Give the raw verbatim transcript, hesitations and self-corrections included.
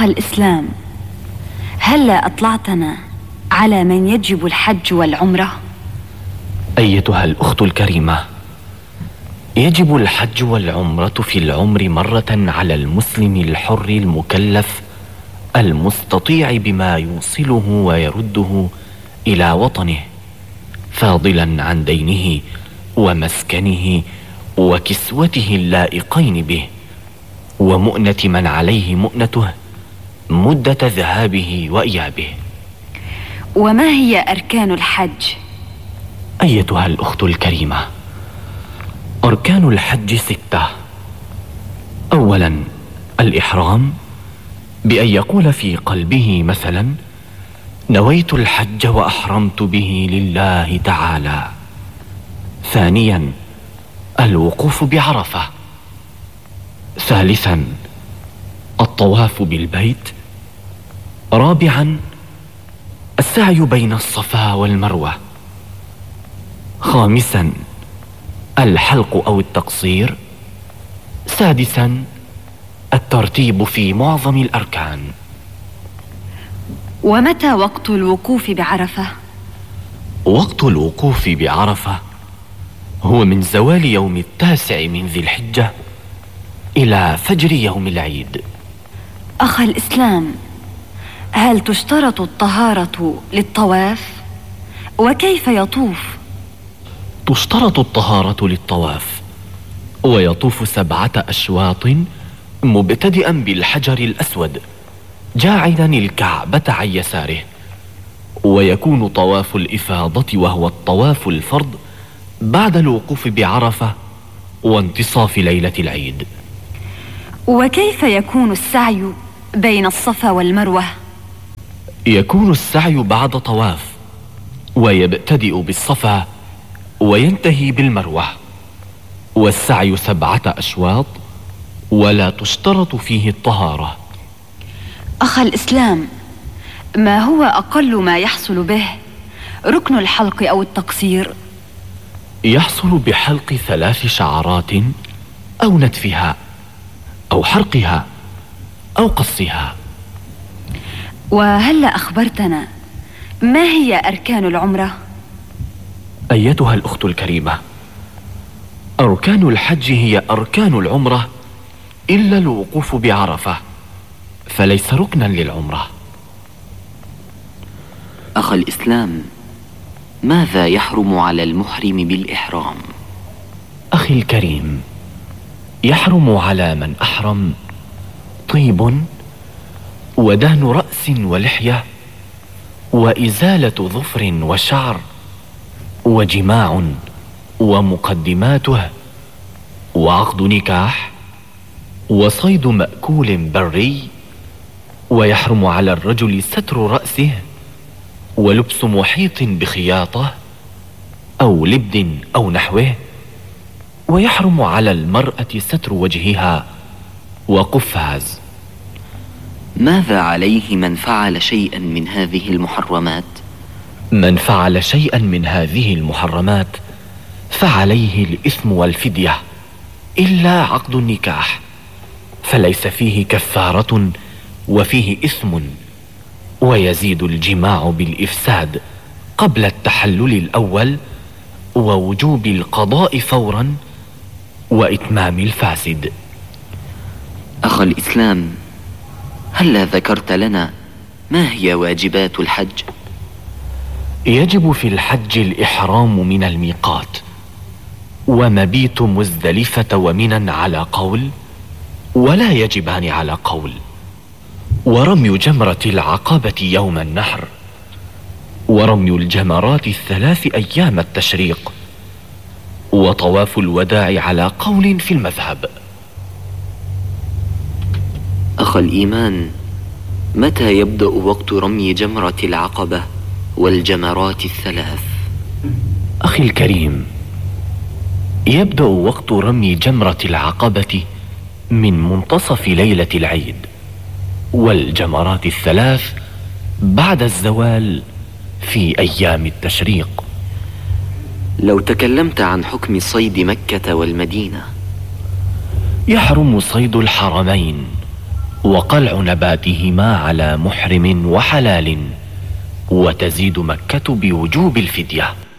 أخ الإسلام، هلا أطلعتنا على من يجب الحج والعمرة؟ أيتها الأخت الكريمة، يجب الحج والعمرة في العمر مرة على المسلم الحر المكلف المستطيع بما يوصله ويرده إلى وطنه، فاضلا عن دينه ومسكنه وكسوته اللائقين به، ومؤنة من عليه مؤنته مدة ذهابه وإيابه. وما هي أركان الحج؟ أيتها الأخت الكريمة، أركان الحج ستة. أولا الإحرام، بأن يقول في قلبه مثلا: نويت الحج وأحرمت به لله تعالى. ثانيا الوقوف بعرفة. ثالثا الطواف بالبيت. رابعا السعي بين الصفا والمروة. خامسا الحلق أو التقصير. سادسا الترتيب في معظم الأركان. ومتى وقت الوقوف بعرفة؟ وقت الوقوف بعرفة هو من زوال يوم التاسع من ذي الحجة إلى فجر يوم العيد. أخ الإسلام، هل تشترط الطهارة للطواف؟ وكيف يطوف؟ تشترط الطهارة للطواف، ويطوف سبعة أشواط مبتدئا بالحجر الأسود جاعلا الكعبة عن يساره، ويكون طواف الإفاضة وهو الطواف الفرض بعد الوقوف بعرفة وانتصاف ليلة العيد. وكيف يكون السعي بين الصفا والمروة؟ يكون السعي بعد طواف، ويبتدئ بالصفا وينتهي بالمروة، والسعي سبعة أشواط ولا تشترط فيه الطهارة. أخ الإسلام، ما هو أقل ما يحصل به ركن الحلق أو التقصير؟ يحصل بحلق ثلاث شعرات أو نتفها أو حرقها أو قصها. وهل أخبرتنا ما هي أركان العمرة؟ أيتها الأخت الكريمة، أركان الحج هي أركان العمرة إلا الوقوف بعرفة، فليس ركنا للعمرة. أخ الإسلام، ماذا يحرم على المحرم بالإحرام؟ أخي الكريم، يحرم على من أحرم طيب، ودهن رأس ولحية، وإزالة ظفر وشعر، وجماع ومقدماته، وعقد نكاح، وصيد مأكول بري. ويحرم على الرجل ستر رأسه، ولبس محيط بخياطة أو لبد أو نحوه. ويحرم على المرأة ستر وجهها وقفاز. ماذا عليه من فعل شيئا من هذه المحرمات؟ من فعل شيئا من هذه المحرمات فعليه الإثم والفدية، إلا عقد النكاح، فليس فيه كفارة وفيه إثم، ويزيد الجماع بالإفساد قبل التحلل الأول، ووجوب القضاء فورا، وإتمام الفاسد. أخ الإسلام، هل ذكرت لنا ما هي واجبات الحج؟ يجب في الحج الإحرام من الميقات، ومبيت مزدلفة ومنى على قول، ولا يجبان على قول، ورمي جمرة العقبة يوم النحر، ورمي الجمرات الثلاث أيام التشريق، وطواف الوداع على قول في المذهب. أخ الإيمان، متى يبدأ وقت رمي جمرة العقبة والجمرات الثلاث؟ أخي الكريم، يبدأ وقت رمي جمرة العقبة من منتصف ليلة العيد، والجمرات الثلاث بعد الزوال في أيام التشريق. لو تكلمت عن حكم صيد مكة والمدينة؟ يحرم صيد الحرمين وقلع نباتهما على محرم وحلال، وتزيد مكة بوجوب الفدية.